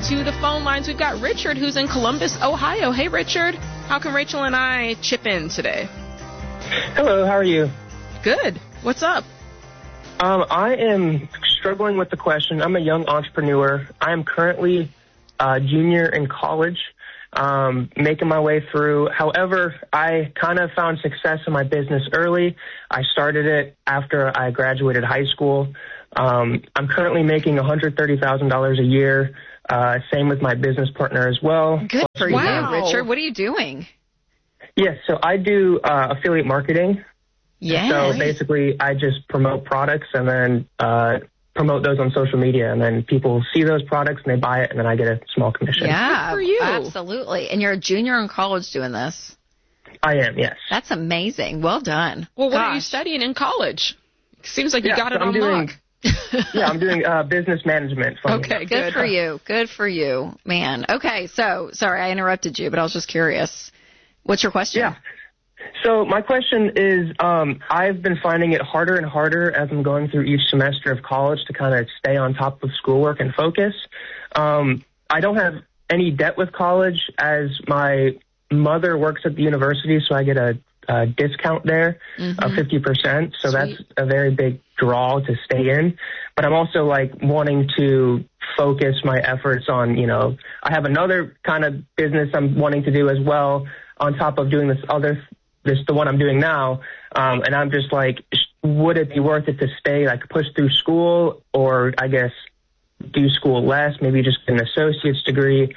to the phone lines. We've got Richard, who's in Columbus, Ohio. Hey, Richard. How can Rachel and I chip in today? Hello, how are you? Good. What's up? I am struggling with the question. I'm a young entrepreneur. I am currently a junior in college, making my way through. However, I kind of found success in my business early. I started it after I graduated high school. I'm currently making $130,000 a year. Same with my business partner as well. Good for you, Richard. What are you doing? Yes, so I do affiliate marketing. Yeah. So basically, I just promote products and then promote those on social media, and then people see those products and they buy it, and then I get a small commission. Yeah, good for you. Absolutely. And you're a junior in college doing this. I am, yes. That's amazing. Well done. Well, what are you studying in college? Seems like you got it on lock. I'm doing business management. Okay, good for you. Good for you, man. Okay, so sorry I interrupted you, but I was just curious. What's your question? Yeah. So my question is, I've been finding it harder and harder as I'm going through each semester of college to kind of stay on top of schoolwork and focus. I don't have any debt with college as my mother works at the university, so I get a discount there of 50%. So that's a very big draw to stay in. But I'm also like wanting to focus my efforts on, I have another kind of business I'm wanting to do as well on top of doing the one I'm doing now. And I'm just like, would it be worth it to stay, like push through school, or I guess do school less, maybe just get an associate's degree?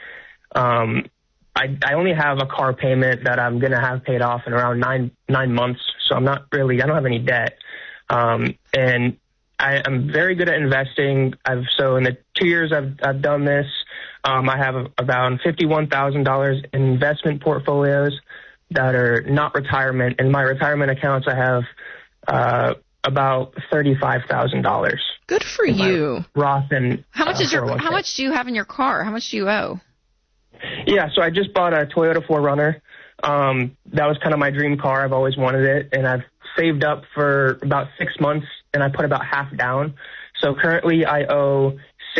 I only have a car payment that I'm going to have paid off in around nine months. So I don't have any debt. And I'm very good at investing. So in the 2 years I've done this, I have about $51,000 in investment portfolios that are not retirement. In my retirement accounts, I have about $35,000. Good for you. Roth and how much do you have in your car? How much do you owe? Yeah, so I just bought a Toyota 4Runner. That was kind of my dream car. I've always wanted it, and I've saved up for about 6 months, and I put about half down. So currently I owe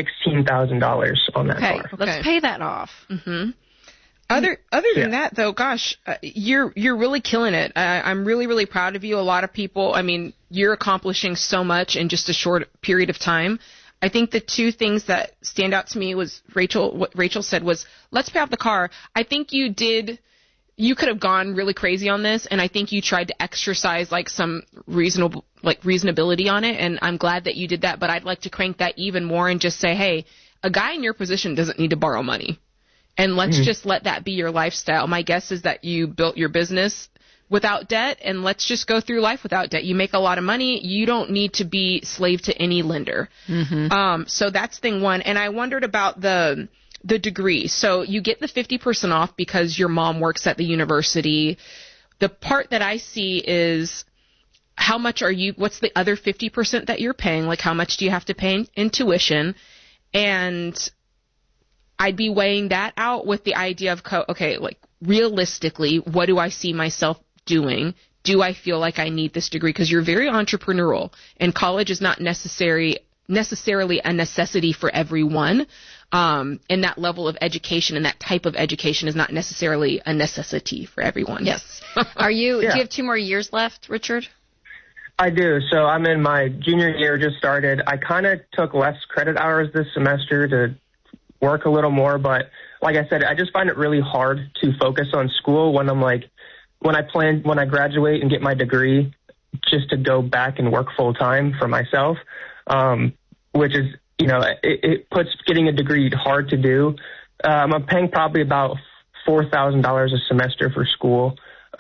$16,000 on that car. Okay, let's pay that off. Mm-hmm. Other than that, though, gosh, you're really killing it. I'm really, really proud of you. A lot of people, you're accomplishing so much in just a short period of time. I think the two things that stand out to me was what Rachel said was, let's pay off the car. I think you could have gone really crazy on this, and I think you tried to exercise like some reasonability on it, and I'm glad that you did that, but I'd like to crank that even more and just say, hey, a guy in your position doesn't need to borrow money. And let's just let that be your lifestyle. My guess is that you built your business without debt, and let's just go through life without debt. You make a lot of money. You don't need to be slave to any lender. Mm-hmm. So that's thing one. And I wondered about the degree. So you get the 50% off because your mom works at the university. The part that I see is how much what's the other 50% that you're paying? Like how much do you have to pay in tuition? And I'd be weighing that out with the idea of, realistically, what do I see myself doing? Do I feel like I need this degree? Because you're very entrepreneurial, and college is not necessarily a necessity for everyone. And that level of education and that type of education is not necessarily a necessity for everyone. Yes. Do you have 2 more years left, Richard? I do. So I'm in my junior year, just started. I kind of took less credit hours this semester to work a little more, but like I said, I just find it really hard to focus on school when when I graduate and get my degree, just to go back and work full time for myself, which is, it puts getting a degree hard to do. I'm paying probably about $4,000 a semester for school.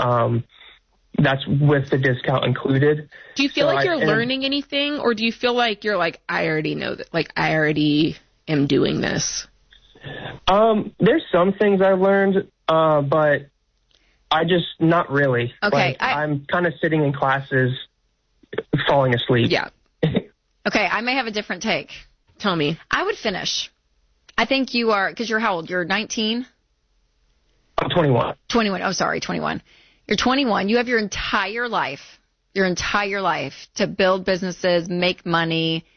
That's with the discount included. Do you feel like you're learning anything, or do you feel like you're like, I already know that, like I already am doing this? There's some things I've learned, but I just not really. Okay. I'm kind of sitting in classes, falling asleep. Yeah. Okay, I may have a different take. Tell me. I would finish. I think you are, because you're how old? You're 19? I'm 21. 21. Oh, sorry, 21. You're 21. You have your entire life to build businesses, make money,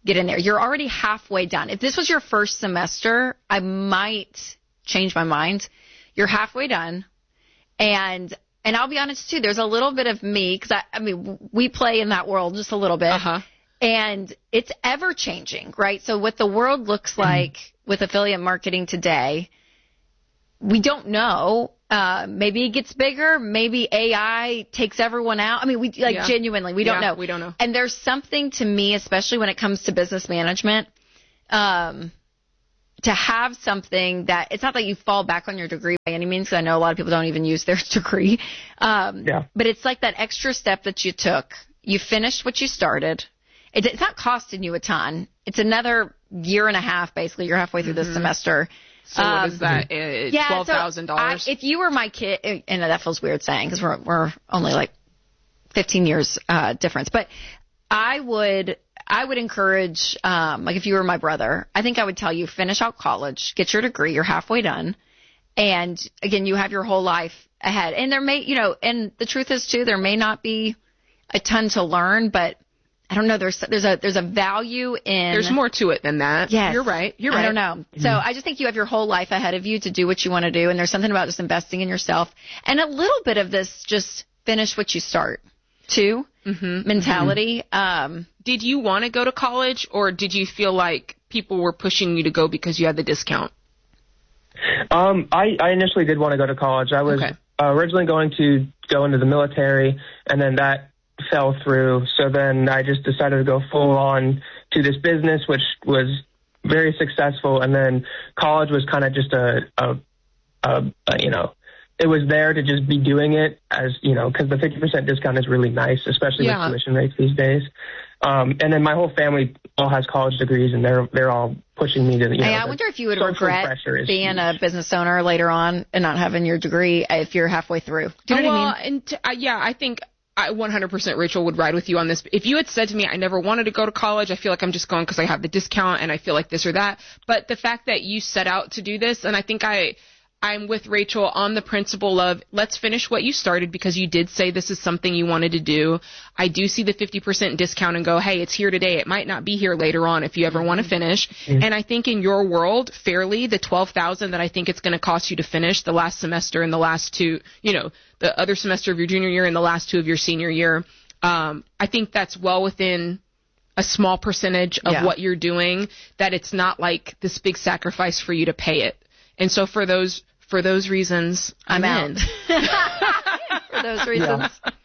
get in there. You're already halfway done. If this was your first semester, I might change my mind. You're halfway done. And I'll be honest too, there's a little bit of me, because I mean, we play in that world just a little bit. And it's ever changing, right? So what the world looks like with affiliate marketing today, we don't know. Maybe it gets bigger. Maybe AI takes everyone out. I mean, genuinely, we don't know. We don't know. And there's something to me, especially when it comes to business management, to have something that it's not that you fall back on your degree by any means, because I know a lot of people don't even use their degree. But it's like that extra step that you took. You finished what you started. It's not costing you a ton. It's another year and a half, basically. You're halfway through this semester. So what is that? $12,000? So if you were my kid, and that feels weird saying because we're only like 15 years difference, but I would encourage, like if you were my brother, I think I would tell you, finish out college, get your degree, you're halfway done, and again, you have your whole life ahead. And there may, and the truth is too, there may not be a ton to learn, but I don't know. There's a value in. There's more to it than that. Yes. You're right. I don't know. So I just think you have your whole life ahead of you to do what you want to do. And there's something about just investing in yourself and a little bit of this, just finish what you start too mentality. Did you want to go to college, or did you feel like people were pushing you to go because you had the discount? I initially did want to go to college. I was originally going to go into the military, and then that fell through. So then I just decided to go full on to this business, which was very successful. And then college was kind of just it was there to just be doing it as, because the 50% discount is really nice, especially with tuition rates these days. And then my whole family all has college degrees, and they're all pushing me to, I wonder if you would regret being a business owner later on and not having your degree if you're halfway through. Do you know what I mean? I think 100% Rachel would ride with you on this. If you had said to me, I never wanted to go to college, I feel like I'm just going because I have the discount and I feel like this or that. But the fact that you set out to do this, and I think I'm with Rachel on the principle of let's finish what you started, because you did say this is something you wanted to do. I do see the 50% discount and go, hey, it's here today. It might not be here later on if you ever want to finish. And I think in your world, fairly, the $12,000 that I think it's going to cost you to finish the last semester and the last two, the other semester of your junior year and the last two of your senior year, I think that's well within a small percentage of what you're doing, that it's not like this big sacrifice for you to pay it. And so for those reasons, I'm in. For those reasons,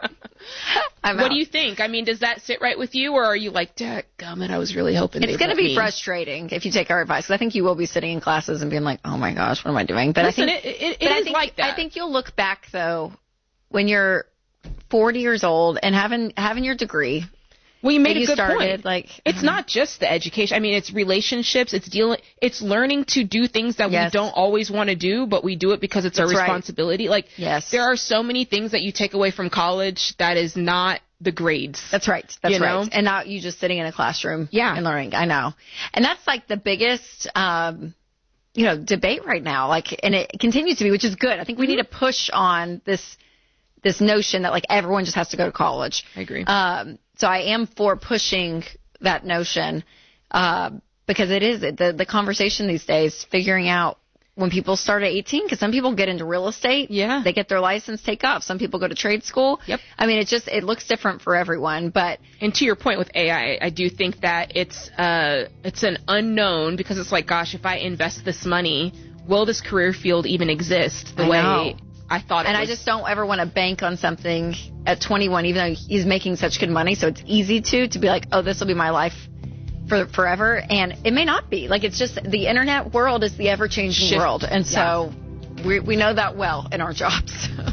I'm out. What do you think? I mean, does that sit right with you, or are you like, dadgummit, I was really hoping it's going to be frustrating if you take our advice, because I think you will be sitting in classes and being like, oh my gosh, what am I doing? But listen, I think it is like that. I think you'll look back though when you're 40 years old and having your degree. Well, you made a good point. Like, it's not just the education. I mean, it's relationships. It's learning to do things that we don't always want to do, but we do it because it's our responsibility. Like, there are so many things that you take away from college that is not the grades. That's right. That's right. And not you just sitting in a classroom and learning. I know. And that's like the biggest, debate right now. Like, and it continues to be, which is good. I think we need to push on this notion that like everyone just has to go to college. I agree. So I am for pushing that notion because it is the conversation these days, figuring out when people start at 18, because some people get into real estate. Yeah. They get their license, take off. Some people go to trade school. Yep. I mean, it looks different for everyone. And to your point with AI, I do think that it's an unknown, because it's like, gosh, if I invest this money, will this career field even exist the way I thought it was? I just don't ever want to bank on something at 21, even though he's making such good money. So it's easy to be like, oh, this will be my life for forever. And it may not be. Like, it's just the internet world is the ever-changing world. And so we know that well in our jobs.